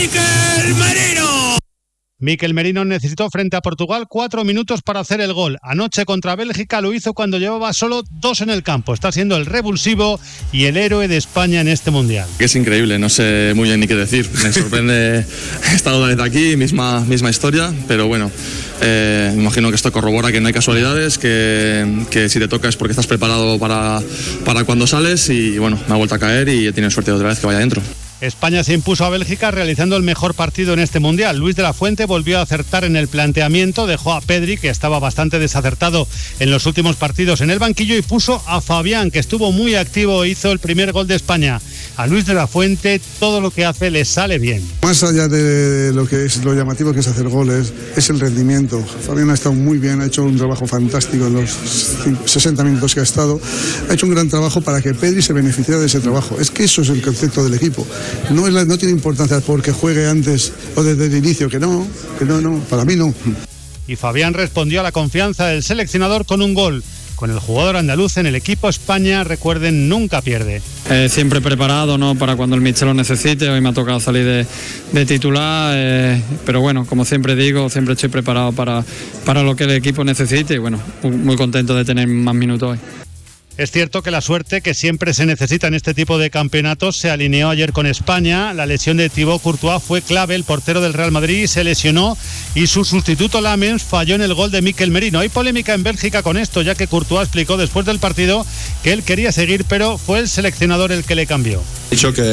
Mikel Merino. Mikel Merino necesitó frente a Portugal 4 minutos para hacer el gol. Anoche contra Bélgica lo hizo cuando llevaba solo 2 en el campo. Está siendo el revulsivo y el héroe de España en este Mundial. Es increíble, no sé muy bien ni qué decir. Me sorprende, he estado desde aquí, misma historia, pero bueno, imagino que esto corrobora que no hay casualidades, que si te toca es porque estás preparado para cuando sales y bueno, me ha vuelto a caer y he tenido suerte de otra vez que vaya dentro. España se impuso a Bélgica realizando el mejor partido en este Mundial. Luis de la Fuente volvió a acertar en el planteamiento, dejó a Pedri, que estaba bastante desacertado en los últimos partidos, en el banquillo y puso a Fabián, que estuvo muy activo e hizo el primer gol de España. A Luis de la Fuente todo lo que hace le sale bien. Más allá de lo que es lo llamativo que es hacer goles, es el rendimiento. Fabián ha estado muy bien, ha hecho un trabajo fantástico en los 60 minutos que ha estado. Ha hecho un gran trabajo para que Pedri se beneficiara de ese trabajo. Es que eso es el concepto del equipo. No tiene importancia porque juegue antes o desde el inicio, que no, para mí no. Y Fabián respondió a la confianza del seleccionador con un gol. Con el jugador andaluz en el equipo España, recuerden, nunca pierde. Siempre preparado, ¿no?, para cuando el míster lo necesite. Hoy me ha tocado salir de titular, pero bueno, como siempre digo, siempre estoy preparado para lo que el equipo necesite y bueno, muy contento de tener más minutos hoy. Es cierto que la suerte que siempre se necesita en este tipo de campeonatos se alineó ayer con España. La lesión de Thibaut Courtois fue clave. El portero del Real Madrid se lesionó y su sustituto Lamens falló en el gol de Mikel Merino. Hay polémica en Bélgica con esto, ya que Courtois explicó después del partido que él quería seguir, pero fue el seleccionador el que le cambió. He dicho que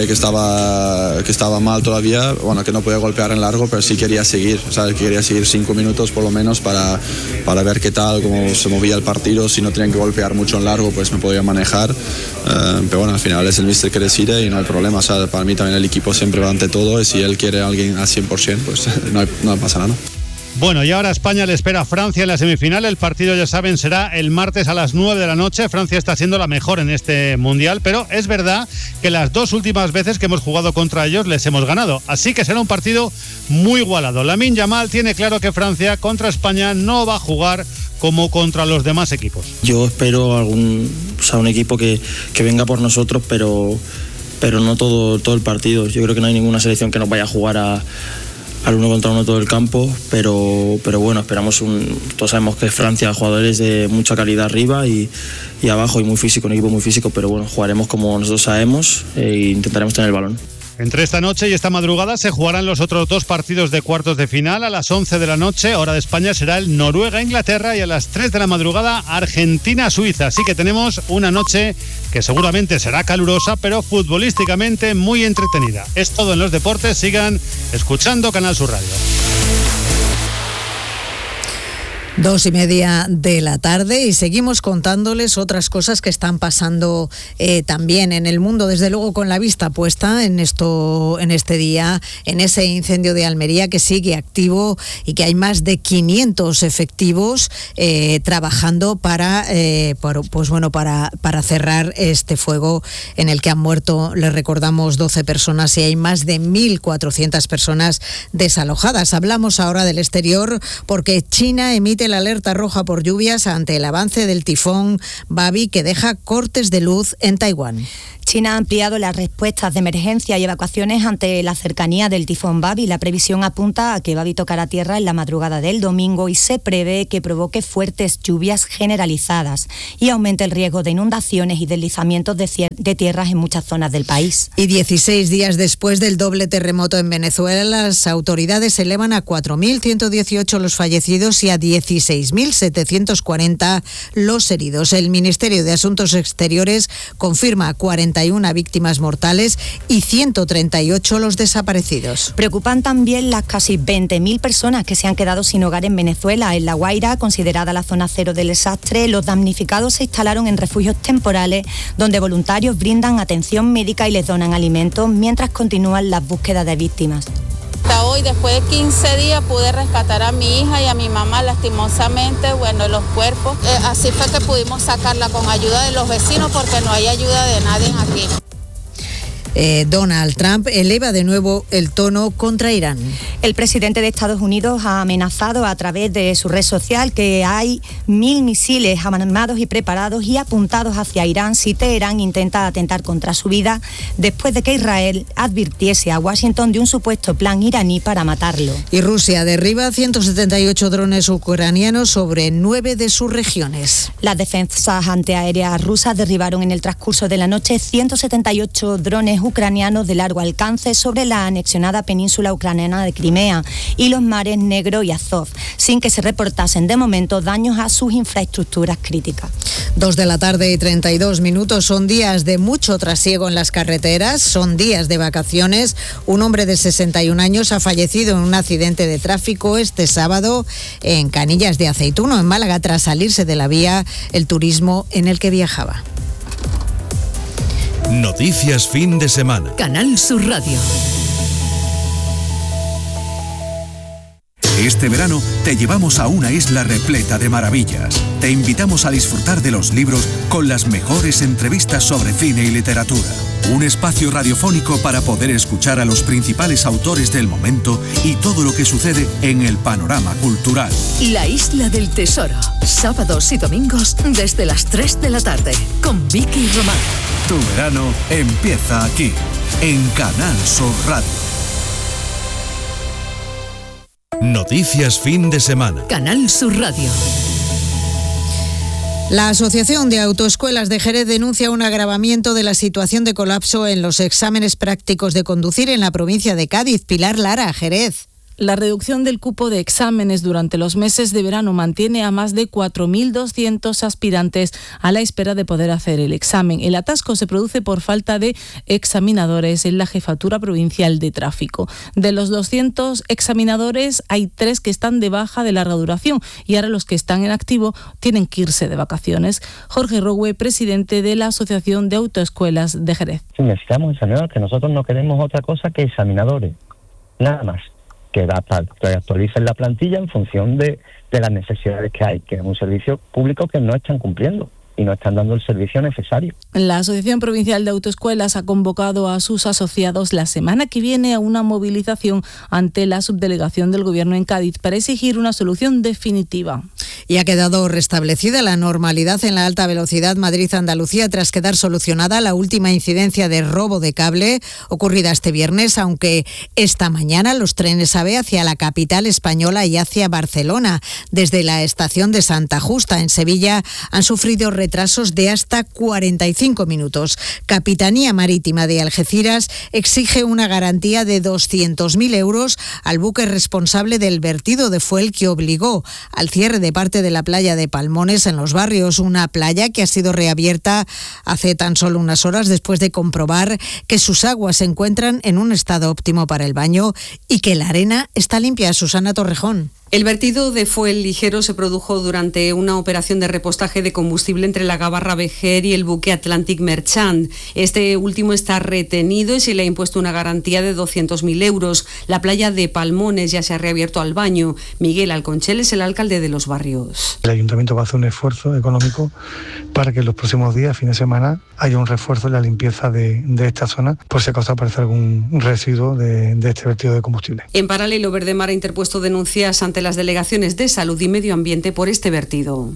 estaba mal todavía, bueno, que no podía golpear en largo, pero sí quería seguir, o sea, quería seguir 5 minutos por lo menos para ver qué tal, cómo se movía el partido. Si no tenían que golpear mucho en largo, pues me podía manejar, pero bueno, al final es el míster que decide y no hay problema. O sea, para mí también el equipo siempre va ante todo y si él quiere a alguien al 100%, pues no pasa nada. Bueno, y ahora España le espera a Francia en la semifinal. El partido, ya saben, será el martes a las 9 de la noche. Francia está siendo la mejor en este Mundial, pero es verdad que las 2 últimas veces que hemos jugado contra ellos les hemos ganado. Así que será un partido muy igualado. Lamine Yamal tiene claro que Francia contra España no va a jugar como contra los demás equipos. Yo espero un equipo que venga por nosotros, pero no todo el partido. Yo creo que no hay ninguna selección que nos vaya a jugar al 1 contra 1 todo el campo, pero bueno, esperamos todos sabemos que Francia, jugadores de mucha calidad arriba y abajo y muy físico, un equipo muy físico, pero bueno, jugaremos como nosotros sabemos e intentaremos tener el balón. Entre esta noche y esta madrugada se jugarán los otros 2 partidos de cuartos de final. A las 11 de la noche, hora de España, será el Noruega-Inglaterra y a las 3 de la madrugada Argentina-Suiza. Así que tenemos una noche que seguramente será calurosa, pero futbolísticamente muy entretenida. Es todo en los deportes. Sigan escuchando Canal Sur Radio. 2:30 de la tarde y seguimos contándoles otras cosas que están pasando también en el mundo, desde luego con la vista puesta en este día, en ese incendio de Almería que sigue activo y que hay más de 500 efectivos trabajando para cerrar este fuego en el que han muerto, les recordamos, 12 personas y hay más de 1.400 personas desalojadas. Hablamos ahora del exterior porque China emite la alerta roja por lluvias ante el avance del tifón Babi que deja cortes de luz en Taiwán. China ha ampliado las respuestas de emergencia y evacuaciones ante la cercanía del tifón Babi. La previsión apunta a que Babi tocará tierra en la madrugada del domingo y se prevé que provoque fuertes lluvias generalizadas y aumente el riesgo de inundaciones y deslizamientos de tierras en muchas zonas del país. Y 16 días después del doble terremoto en Venezuela, las autoridades elevan a 4.118 los fallecidos y a 16.740 los heridos. El Ministerio de Asuntos Exteriores confirma 41 víctimas mortales y 138 los desaparecidos. Preocupan también las casi 20.000 personas que se han quedado sin hogar en Venezuela. En La Guaira, considerada la zona cero del desastre, los damnificados se instalaron en refugios temporales donde voluntarios brindan atención médica y les donan alimentos mientras continúan las búsquedas de víctimas. Hasta hoy, después de 15 días, pude rescatar a mi hija y a mi mamá, lastimosamente, los cuerpos. Así fue que pudimos sacarla con ayuda de los vecinos porque no hay ayuda de nadie aquí. Donald Trump eleva de nuevo el tono contra Irán. El presidente de Estados Unidos ha amenazado a través de su red social que hay 1.000 misiles armados y preparados y apuntados hacia Irán si Teherán intenta atentar contra su vida, después de que Israel advirtiese a Washington de un supuesto plan iraní para matarlo. Y Rusia derriba 178 drones ucranianos sobre 9 de sus regiones. Las defensas antiaéreas rusas derribaron en el transcurso de la noche 178 drones ucranianos de largo alcance sobre la anexionada península ucraniana de Crimea y los mares Negro y Azov, sin que se reportasen de momento daños a sus infraestructuras críticas. 2:32 p.m. Son días de mucho trasiego en las carreteras, son días de vacaciones. Un hombre de 61 años ha fallecido en un accidente de tráfico este sábado en Canillas de Aceituno, en Málaga, tras salirse de la vía el turismo en el que viajaba. Noticias fin de semana. Canal Sur Radio. Este verano te llevamos a una isla repleta de maravillas. Te invitamos a disfrutar de los libros con las mejores entrevistas sobre cine y literatura. Un espacio radiofónico para poder escuchar a los principales autores del momento y todo lo que sucede en el panorama cultural. La Isla del Tesoro. Sábados y domingos desde las 3 de la tarde. Con Vicky Román. Tu verano empieza aquí, en Canal Sur Radio. Noticias fin de semana. Canal Sur Radio. La Asociación de Autoescuelas de Jerez denuncia un agravamiento de la situación de colapso en los exámenes prácticos de conducir en la provincia de Cádiz. Pilar Lara, Jerez. La reducción del cupo de exámenes durante los meses de verano mantiene a más de 4.200 aspirantes a la espera de poder hacer el examen. El atasco se produce por falta de examinadores en la Jefatura Provincial de Tráfico. De los 200 examinadores, hay 3 que están de baja de larga duración y ahora los que están en activo tienen que irse de vacaciones. Jorge Rowe, presidente de la Asociación de Autoescuelas de Jerez. Sí, necesitamos examinadores, que nosotros no queremos otra cosa que examinadores, nada más. Que actualicen la plantilla en función de las necesidades que hay, que es un servicio público que no están cumpliendo y no están dando el servicio necesario. La Asociación Provincial de Autoescuelas ha convocado a sus asociados la semana que viene a una movilización ante la subdelegación del Gobierno en Cádiz para exigir una solución definitiva. Y ha quedado restablecida la normalidad en la alta velocidad Madrid-Andalucía tras quedar solucionada la última incidencia de robo de cable ocurrida este viernes, aunque esta mañana los trenes AVE hacia la capital española y hacia Barcelona, desde la estación de Santa Justa en Sevilla, han sufrido retrasos de hasta 45 minutos. Capitanía Marítima de Algeciras exige una garantía de 200.000 euros al buque responsable del vertido de fuel que obligó al cierre de parte de la playa de Palmones en Los Barrios, una playa que ha sido reabierta hace tan solo unas horas después de comprobar que sus aguas se encuentran en un estado óptimo para el baño y que la arena está limpia. Susana Torrejón. El vertido de fuel ligero se produjo durante una operación de repostaje de combustible entre la Gabarra Vejer y el buque Atlantic Merchant. Este último está retenido y se le ha impuesto una garantía de 200.000 euros. La playa de Palmones ya se ha reabierto al baño. Miguel Alconchel es el alcalde de Los Barrios. El ayuntamiento va a hacer un esfuerzo económico para que en los próximos días, fin de semana, haya un refuerzo en la limpieza de esta zona, por si acaso aparece algún residuo de este vertido de combustible. En paralelo, Verdemar ha interpuesto denuncias ante las delegaciones de Salud y Medio Ambiente por este vertido.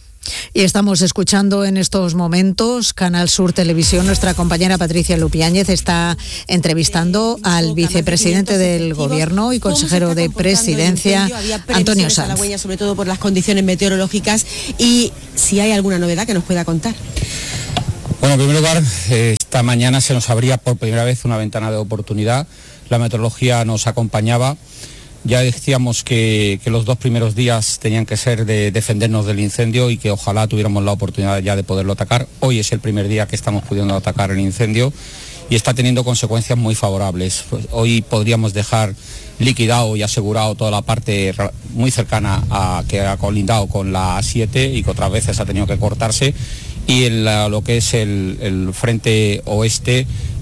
Y estamos escuchando en estos momentos Canal Sur Televisión. Nuestra compañera Patricia Lupiáñez está entrevistando al vicepresidente del Gobierno y consejero de Presidencia, Antonio Sanz. Sobre todo por las condiciones meteorológicas, y si hay alguna novedad que nos pueda contar. Bueno, en primer lugar, esta mañana se nos abría por primera vez una ventana de oportunidad. La meteorología nos acompañaba. Ya decíamos que los 2 primeros días tenían que ser de defendernos del incendio y que ojalá tuviéramos la oportunidad ya de poderlo atacar. Hoy es el primer día que estamos pudiendo atacar el incendio y está teniendo consecuencias muy favorables. Pues hoy podríamos dejar liquidado y asegurado toda la parte muy cercana a que ha colindado con la A7 y que otras veces ha tenido que cortarse. Y lo que es el frente oeste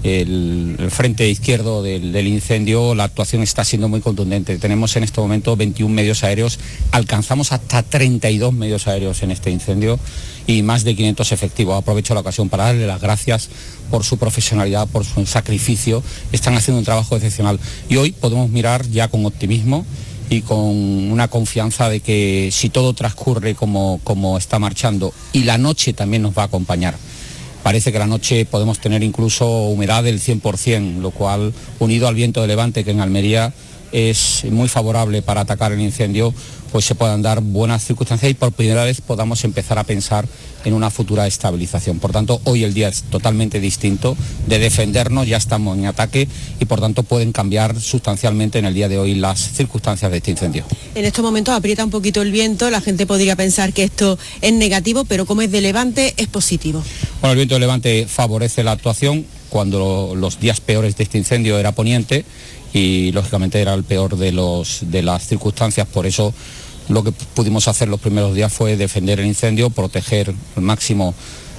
el frente izquierdo del incendio, la actuación está siendo muy contundente. Tenemos en este momento 21 medios aéreos, alcanzamos hasta 32 medios aéreos en este incendio y más de 500 efectivos. Aprovecho la ocasión para darle las gracias por su profesionalidad, por su sacrificio. Están haciendo un trabajo excepcional y hoy podemos mirar ya con optimismo y con una confianza de que si todo transcurre como está marchando, y la noche también nos va a acompañar. Parece que la noche podemos tener incluso humedad del 100%, lo cual, unido al viento de levante, que en Almería es muy favorable para atacar el incendio, pues se puedan dar buenas circunstancias y por primera vez podamos empezar a pensar en una futura estabilización. Por tanto, hoy el día es totalmente distinto de defendernos, ya estamos en ataque y por tanto pueden cambiar sustancialmente en el día de hoy las circunstancias de este incendio. En estos momentos aprieta un poquito el viento, la gente podría pensar que esto es negativo, pero como es de levante, es positivo. Bueno, el viento de levante favorece la actuación. Cuando los días peores de este incendio era poniente y lógicamente era el peor de las circunstancias, por eso lo que pudimos hacer los primeros días fue defender el incendio, proteger al máximo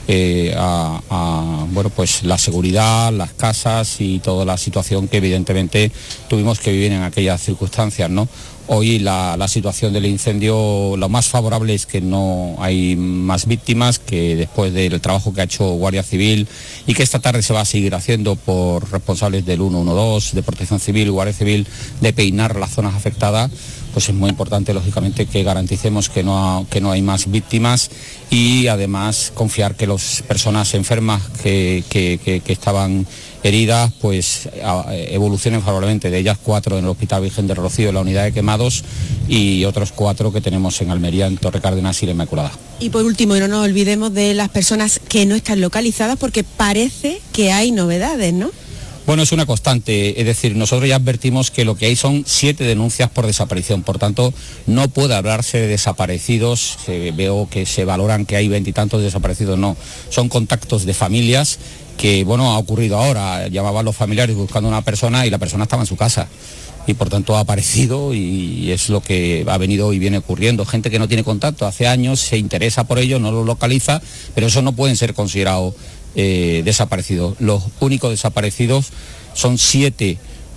pues la seguridad, las casas y toda la situación que evidentemente tuvimos que vivir en aquellas circunstancias, ¿no? Hoy la situación del incendio, lo más favorable es que no hay más víctimas, que después del trabajo que ha hecho Guardia Civil y que esta tarde se va a seguir haciendo por responsables del 112, de Protección Civil, Guardia Civil, de peinar las zonas afectadas, pues es muy importante lógicamente que garanticemos que no hay más víctimas y además confiar que las personas enfermas que estaban heridas pues evolucionen favorablemente, de ellas 4 en el Hospital Virgen del Rocío, en la unidad de quemados, y otros 4 que tenemos en Almería, en Torre Cárdenas y La Inmaculada. Y por último, y no nos olvidemos de las personas que no están localizadas, porque parece que hay novedades, ¿no? Bueno, es una constante, es decir, nosotros ya advertimos que lo que hay son 7 denuncias por desaparición, por tanto no puede hablarse de desaparecidos. Veo que se valoran que hay 20 y tantos desaparecidos, no, son contactos de familias que, bueno, ha ocurrido ahora, llamaban los familiares buscando a una persona y la persona estaba en su casa y por tanto ha aparecido y es lo que ha venido y viene ocurriendo. Gente que no tiene contacto hace años, se interesa por ello, no lo localiza, pero eso no pueden ser considerados desaparecidos. Los únicos desaparecidos son 7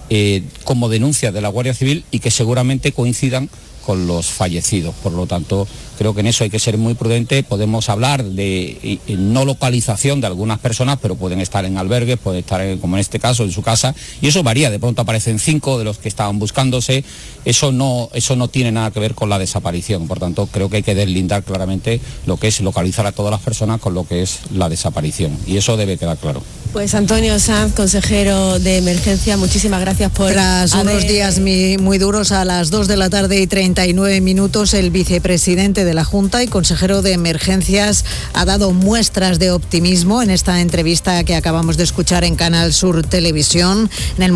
como denuncias de la Guardia Civil y que seguramente coincidan con los fallecidos. Por lo tanto, creo que en eso hay que ser muy prudente. Podemos hablar de no localización de algunas personas, pero pueden estar en albergues, pueden estar, como en este caso, en su casa, y eso varía. De pronto aparecen 5 de los que estaban buscándose. Eso no tiene nada que ver con la desaparición. Por tanto, creo que hay que deslindar claramente lo que es localizar a todas las personas con lo que es la desaparición. Y eso debe quedar claro. Pues Antonio Sanz, consejero de emergencia, muchísimas gracias por... Tras unos días muy duros, a las 2 de la tarde y 39 minutos, el vicepresidente de la Junta y consejero de Emergencias ha dado muestras de optimismo en esta entrevista que acabamos de escuchar en Canal Sur Televisión.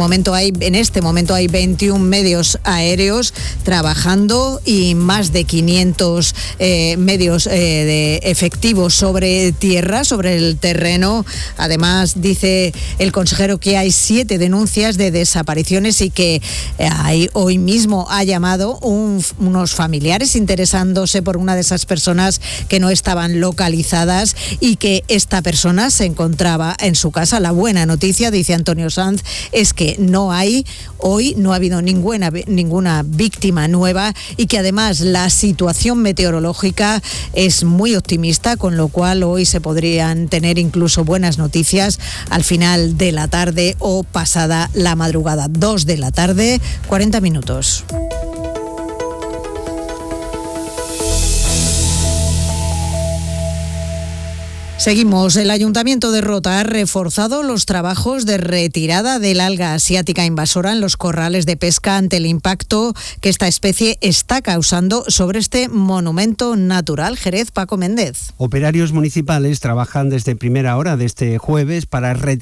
En este momento hay 21 medios aéreos trabajando y más de 500 medios de efectivos sobre tierra, sobre el terreno. Además, dice el consejero que hay 7 denuncias de desapariciones y que hoy mismo ha llamado unos familiares interesándose por una de esas personas que no estaban localizadas y que esta persona se encontraba en su casa. La buena noticia, dice Antonio Sanz, es que no ha habido ninguna víctima nueva y que además la situación meteorológica es muy optimista, con lo cual hoy se podrían tener incluso buenas noticias al final de la tarde o pasada la madrugada. 2 de la tarde, 40 minutos. Seguimos. El Ayuntamiento de Rota ha reforzado los trabajos de retirada del alga asiática invasora en los corrales de pesca ante el impacto que esta especie está causando sobre este monumento natural. Jerez, Paco Méndez. Operarios municipales trabajan desde primera hora de este jueves para retirar